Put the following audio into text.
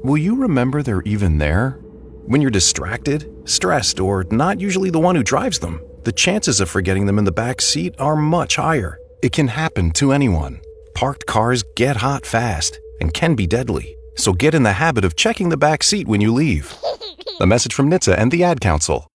will you remember they're even there? When you're distracted, stressed, or not usually the one who drives them, the chances of forgetting them in the back seat are much higher. It can happen to anyone. Parked cars get hot fast and can be deadly, so get in the habit of checking the back seat when you leave. A message from NHTSA and the Ad Council.